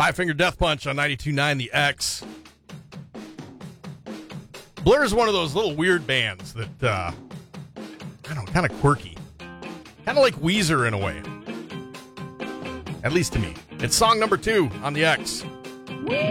Five Finger Death Punch on 92.9 The X. Blur is one of those little weird bands that, I don't know, kind of quirky. Kind of like Weezer in a way. At least to me. It's song number 2 on The X.